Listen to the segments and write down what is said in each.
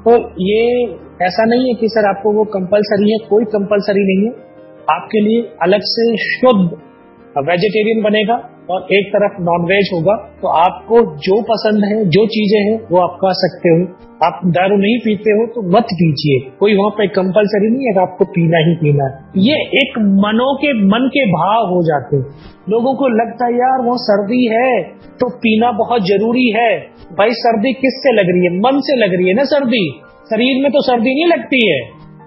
तो ये ऐसा नहीं है कि सर आपको वो कंपलसरी है, कोई कंपलसरी नहीं है। आपके लिए अलग से शुद्ध वेजिटेरियन बनेगा और एक तरफ नॉनवेज होगा। तो आपको जो पसंद है, जो चीजें हैं वो आप खा सकते हो। आप दारू नहीं पीते हो तो मत पीजिए, कोई वहां पे कंपलसरी नहीं है कि आपको पीना ही पीना है। ये एक मन के भाव हो जाते हैं। लोगों को लगता है यार वो सर्दी है तो पीना बहुत जरूरी है। भाई सर्दी किससे लग रही है? मन से लग रही है ना सर्दी। शरीर में तो सर्दी नहीं लगती है।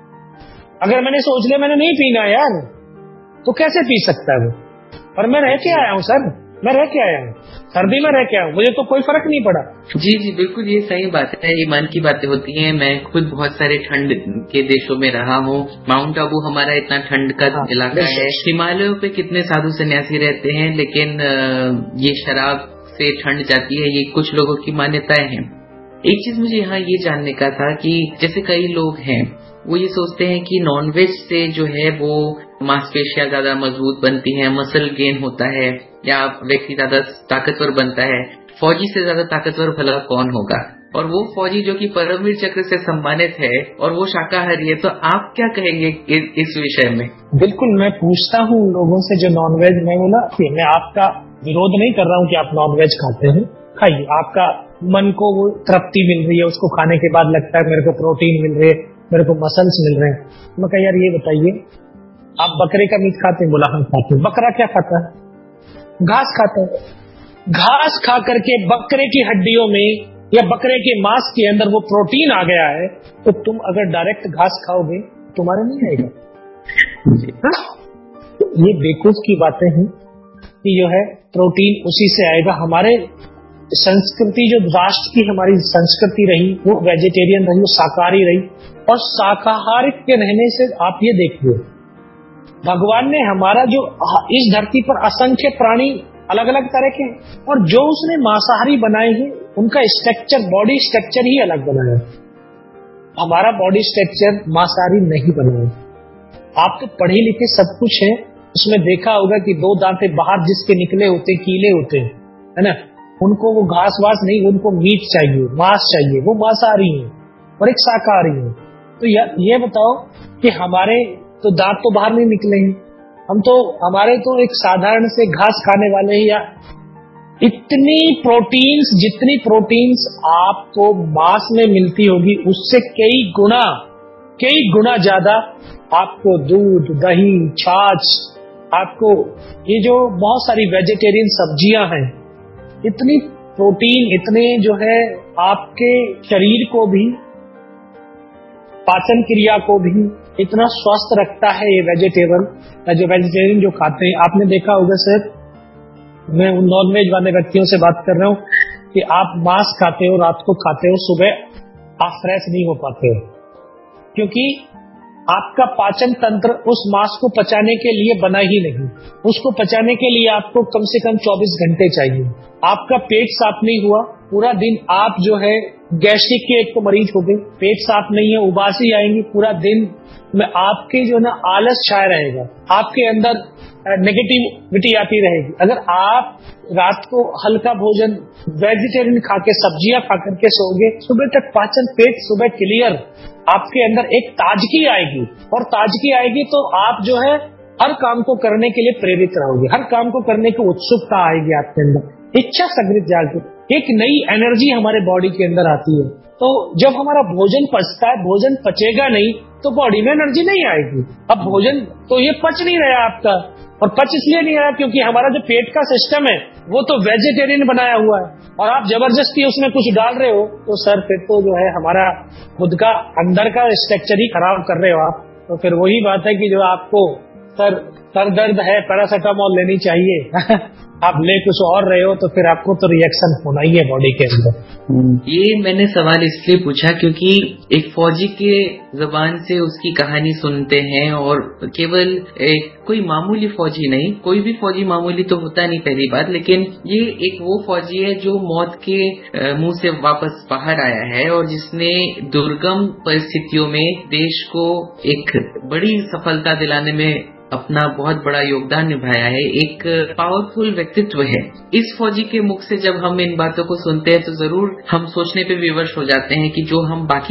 अगर मैंने सोच लिया मैंने नहीं पीना यार, तो कैसे पी सकता है वो? और मैं रह के आया हूँ सर, मैं रह के आया हूँ, सर्दी में रह के आया हूँ, मुझे तो कोई फर्क नहीं पड़ा। जी जी बिल्कुल, ये सही बात है, ये मन की बातें होती हैं। मैं खुद बहुत सारे ठंड के देशों में रहा हूँ। माउंट आबू हमारा इतना ठंड का इलाका है। हिमालयों पे कितने साधु सन्यासी रहते हैं, लेकिन ये शराब से ठंड जाती है, ये कुछ लोगों की मान्यताएं हैं। एक चीज मुझे यहाँ ये जानने का था कि जैसे कई लोग हैं वो ये सोचते हैं कि नॉनवेज से जो है वो मांसपेशियां ज्यादा मजबूत बनती हैं, मसल गेन होता है, या व्यक्ति ज्यादा ताकतवर बनता है। फौजी से ज्यादा ताकतवर भला कौन होगा? और वो फौजी जो कि परमवीर चक्र से सम्मानित है और वो शाकाहारी है, तो आप क्या कहेंगे इस विषय में? बिल्कुल, मैं पूछता हूँ लोगों से जो नॉनवेज में बोला, मैं आपका विरोध नहीं कर रहा हूँ कि आप नॉनवेज खाते हैं, खाइए। आपका मन को वो तृप्ति मिल रही है, उसको खाने के बाद लगता है मेरे को प्रोटीन मिल रहे हैं, मेरे को मसल्स मिल रहे हैं। मैं कहा यार ये बताइए, आप बकरे का मीट खाते हैं? बोला हम खाते हैं। बकरा क्या खाता है? घास खाता है। घास खा करके बकरे की हड्डियों में या बकरे के मांस के अंदर वो प्रोटीन आ गया है, तो तुम अगर डायरेक्ट घास खाओगे तुम्हारे नहीं आएगा। तो ये बेवकूफ की बातें हैं कि जो है प्रोटीन उसी से आएगा। हमारे संस्कृति, जो राष्ट्र की हमारी संस्कृति रही वो वेजिटेरियन रही, वो शाकाहारी रही। और शाकाहारी के रहने से आप ये देखिए, भगवान ने हमारा जो इस धरती पर असंख्य प्राणी अलग अलग तरह के, और जो उसने मांसाहारी बनाए हैं उनका स्ट्रक्चर, बॉडी स्ट्रक्चर ही अलग बनाया है। हमारा बॉडी स्ट्रक्चर मांसाहारी नहीं बनाया। आप तो पढ़े लिखे सब कुछ है, उसमें देखा होगा कि दो दांते बाहर जिसके निकले होते, कीले होते हैं, है ना, उनको वो घास वास नहीं, उनको मीट चाहिए, मांस चाहिए, वो मांसाहारी है। और एक शाकाहारी है। तो ये बताओ कि हमारे तो दांत तो बाहर नहीं निकले हैं, हम तो, हमारे तो एक साधारण से घास खाने वाले हैं। या इतनी प्रोटीन्स, जितनी प्रोटीन्स आपको मांस में मिलती होगी उससे कई गुना ज्यादा आपको दूध, दही, छाछ, आपको ये जो बहुत सारी वेजिटेरियन सब्जियां हैं, इतनी प्रोटीन, इतने जो है आपके शरीर को भी, पाचन क्रिया को भी इतना स्वस्थ रखता है ये वेजिटेबल, जो वेजिटेरियन जो खाते हैं। आपने देखा होगा सर, मैं उन नॉनवेज वाले व्यक्तियों से बात कर रहा हूँ कि आप मांस खाते हो, रात को खाते हो, सुबह आप फ्रेश नहीं हो पाते हो, क्योंकि आपका पाचन तंत्र उस मांस को पचाने के लिए बना ही नहीं। उसको पचाने के लिए आपको कम से कम 24 घंटे चाहिए। आपका पेट साफ नहीं हुआ, पूरा दिन आप जो है गैस्ट्रिक के एक तो मरीज हो गए, पेट साफ नहीं है, उबासी आएंगी, पूरा दिन में आपके जो ना आलस छाया रहेगा, आपके अंदर नेगेटिविटी आती रहेगी। अगर आप रात को हल्का भोजन वेजिटेरियन खा के, सब्जियां खा करके सोओगे, सुबह तक पाचन, पेट सुबह क्लियर, आपके अंदर एक ताजगी आएगी, और ताजगी आएगी तो आप जो है हर काम को करने के लिए प्रेरित रहोगे, हर काम को करने की उत्सुकता आएगी आपके अंदर, इच्छा जागृत जाएगी, एक नई एनर्जी हमारे बॉडी के अंदर आती है। तो जब हमारा भोजन पचता है, भोजन पचेगा नहीं तो बॉडी में एनर्जी नहीं आएगी। अब भोजन तो ये पच नहीं रहा आपका, और पच इसलिए नहीं रहा क्योंकि हमारा जो पेट का सिस्टम है वो तो वेजिटेरियन बनाया हुआ है, और आप जबरदस्ती उसमें कुछ डाल रहे हो, तो सर फिर तो जो है हमारा खुद का अंदर का स्ट्रक्चर ही खराब कर रहे हो आप। तो फिर वही बात है कि जो आपको सर दर्द है, पैरासिटामोल लेनी चाहिए आप ले कुछ और रहे हो, तो फिर आपको तो रिएक्शन होना ही है बॉडी के अंदर। ये मैंने सवाल इसलिए पूछा क्योंकि एक फौजी के जबान से उसकी कहानी सुनते हैं, और केवल कोई मामूली फौजी नहीं, कोई भी फौजी मामूली तो होता नहीं पहली बात, लेकिन ये एक वो फौजी है जो मौत के मुंह से वापस बाहर आया है, और जिसने दुर्गम परिस्थितियों में देश को एक बड़ी सफलता दिलाने में अपना बहुत बड़ा योगदान निभाया है। एक पावरफुल व्यक्तित्व है। इस फौजी के मुख से जब हम इन बातों को सुनते हैं तो जरूर हम सोचने पे विवश हो जाते हैं कि जो हम बाकी